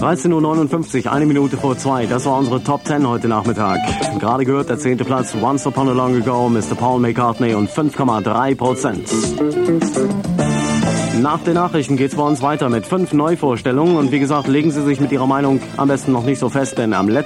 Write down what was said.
13:59 Uhr, 1 Minute vor 2. Das war unsere Top 10 heute Nachmittag. Gerade gehört der 10. Platz, Once Upon a Long Ago, Mr. Paul McCartney und 5,3%. Nach den Nachrichten geht's bei uns weiter mit 5 Neuvorstellungen. Und wie gesagt, legen Sie sich mit Ihrer Meinung am besten noch nicht so fest, denn am letzten